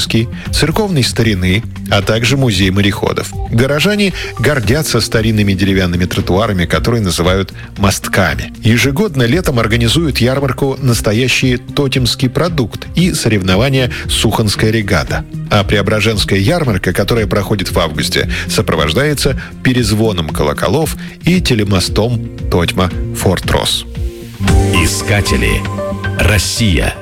церковной старины, а также музей мореходов. Горожане гордятся старинными деревянными тротуарами, которые называют мостками. Ежегодно летом организуют ярмарку «Настоящий тотемский продукт» и соревнования «Суханская регата». А Преображенская ярмарка, которая проходит в августе, сопровождается перезвоном колоколов и телемостом Тотьма-Форт Росс. Искатели. Россия.